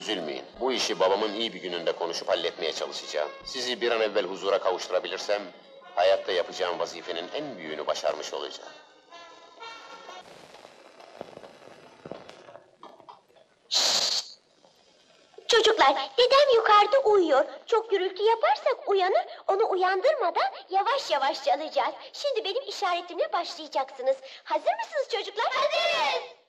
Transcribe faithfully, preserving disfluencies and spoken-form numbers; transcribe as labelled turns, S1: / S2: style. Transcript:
S1: Üzülmeyin. Bu işi babamın iyi bir gününde konuşup halletmeye çalışacağım. Sizi bir an evvel huzura kavuşturabilirsem, hayatta yapacağım vazifenin en büyüğünü başarmış olacağım.
S2: Çocuklar, dedem yukarıda uyuyor. Çok gürültü yaparsak uyanır, onu uyandırmadan yavaş yavaş çalacağız. Şimdi benim işaretimle başlayacaksınız. Hazır mısınız çocuklar? Hazırız.